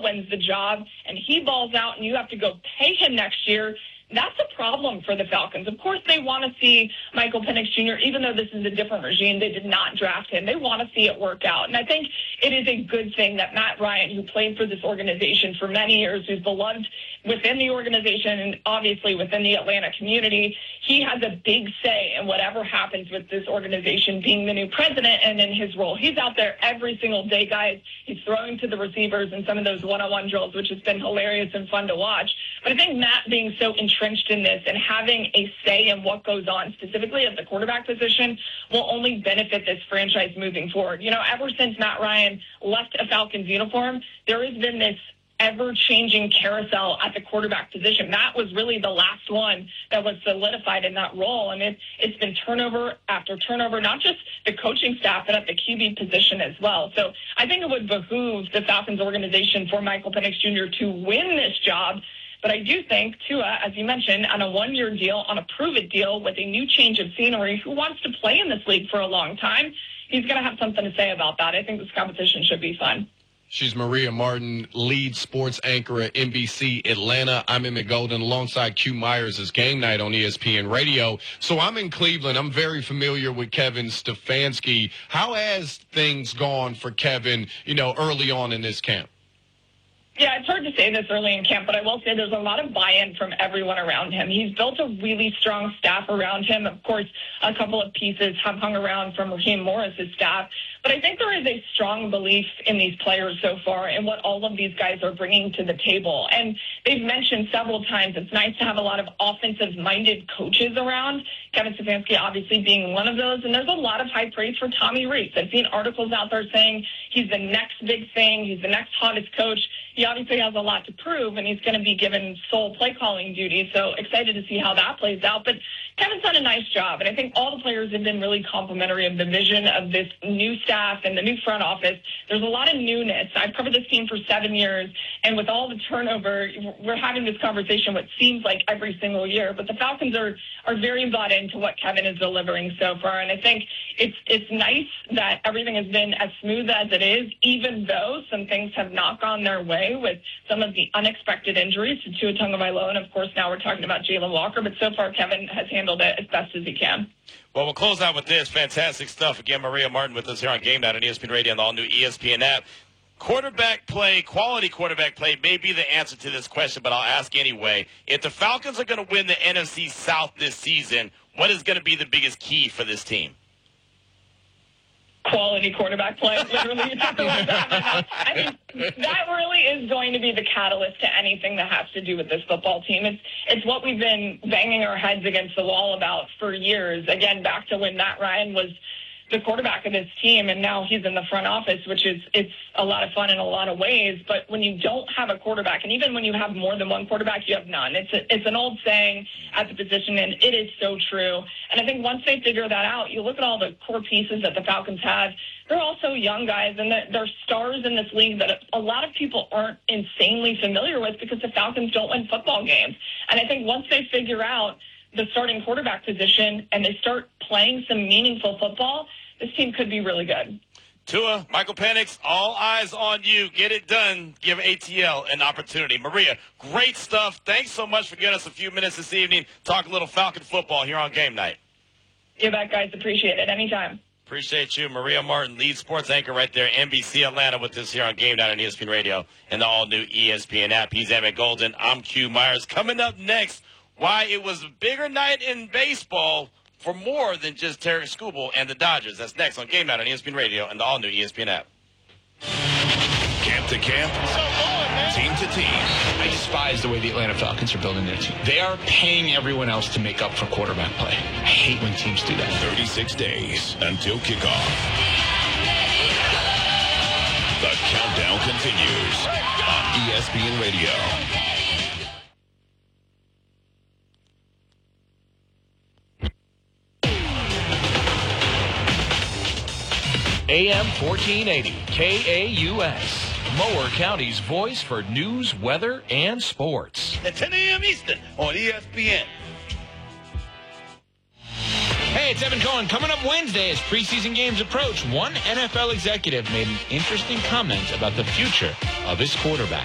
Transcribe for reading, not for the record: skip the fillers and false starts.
wins the job and he balls out and you have to go pay him next year, that's a problem for the Falcons. Of course, they want to see Michael Penix Jr., even though this is a different regime, they did not draft him. They want to see it work out. And I think it is a good thing that Matt Ryan, who played for this organization for many years, who's beloved within the organization and obviously within the Atlanta community, he has a big say in whatever happens with this organization being the new president and in his role. He's out there every single day, guys. He's throwing to the receivers in some of those one-on-one drills, which has been hilarious and fun to watch. But I think Matt being so entrenched in this and having a say in what goes on, specifically at the quarterback position, will only benefit this franchise moving forward. You know, ever since Matt Ryan left a Falcons uniform, there has been this ever-changing carousel at the quarterback position. Matt was really the last one that was solidified in that role, and it's been turnover after turnover, not just the coaching staff, but at the QB position as well. So I think it would behoove the Falcons organization for Michael Penix Jr. to win this job. But I do think Tua, as you mentioned, on a one-year deal, on a prove-it deal with a new change of scenery, who wants to play in this league for a long time, he's going to have something to say about that. I think this competition should be fun. She's Maria Martin, lead sports anchor at NBC Atlanta. I'm Emmett Golden alongside Q Myers. It's Game Night on ESPN Radio. So I'm in Cleveland. I'm very familiar with Kevin Stefanski. How has things gone for Kevin, early on in this camp? Yeah, it's hard to say this early in camp, but I will say there's a lot of buy-in from everyone around him. He's built a really strong staff around him. Of course, a couple of pieces have hung around from Raheem Morris's staff. But I think there is a strong belief in these players so far and what all of these guys are bringing to the table. And they've mentioned several times it's nice to have a lot of offensive-minded coaches around. Kevin Stefanski obviously being one of those. And there's a lot of high praise for Tommy Rees. I've seen articles out there saying he's the next big thing. He's the next hottest coach. He obviously has a lot to prove, and he's going to be given sole play-calling duties. So excited to see how that plays out. But Kevin's done a nice job, and I think all the players have been really complimentary of the vision of this new staff and the new front office. There's a lot of newness. I've covered this team for 7 years, and with all the turnover, we're having this conversation what seems like every single year. But the Falcons are very bought into what Kevin is delivering so far, and I think it's nice that everything has been as smooth as it is, even though some things have not gone their way with some of the unexpected injuries to Tua Tagovailoa, and of course now we're talking about Jalen Walker, but so far Kevin has handled it as best as he can. Well, we'll close out with this. Fantastic stuff. Again, Maria Martin with us here on Game Night on ESPN Radio and the all-new ESPN app. Quarterback play, quality quarterback play may be the answer to this question, but I'll ask anyway. If the Falcons are going to win the NFC South this season, what is going to be the biggest key for this team? Quality quarterback play, literally. You took the words out of my mouth. I mean, that really is going to be the catalyst to anything that has to do with this football team. It's what we've been banging our heads against the wall about for years. Again, back to when Matt Ryan was the quarterback of this team, and now he's in the front office, which it's a lot of fun in a lot of ways. But when you don't have a quarterback, and even when you have more than one quarterback, you have none. It's an old saying at the position, and it is so true. And I think once they figure that out, you look at all the core pieces that the Falcons have. They're also young guys, and they're stars in this league that a lot of people aren't insanely familiar with because the Falcons don't win football games. And I think once they figure out the starting quarterback position and they start playing some meaningful football, this team could be really good. Tua, Michael Penix, all eyes on you. Get it done. Give ATL an opportunity. Maria, great stuff. Thanks so much for giving us a few minutes this evening. Talk a little Falcon football here on Game Night. You bet, guys. Appreciate it. Anytime. Appreciate you. Maria Martin, lead sports anchor right there, NBC Atlanta, with us here on Game Night on ESPN Radio and the all-new ESPN app. He's Emmett Golden. I'm Q Myers. Coming up next, why it was a bigger night in baseball for more than just Terry Skubal and the Dodgers. That's next on Game Night on ESPN Radio and the all-new ESPN app. Camp to camp, team to team. I despise the way the Atlanta Falcons are building their team. They are paying everyone else to make up for quarterback play. I hate when teams do that. 36 days until kickoff. The countdown continues on ESPN Radio. AM 1480, KAUS, Mower County's voice for news, weather, and sports. At 10 a.m. Eastern on ESPN. Hey, it's Evan Cohen. Coming up Wednesday as preseason games approach, one NFL executive made an interesting comment about the future of his quarterback.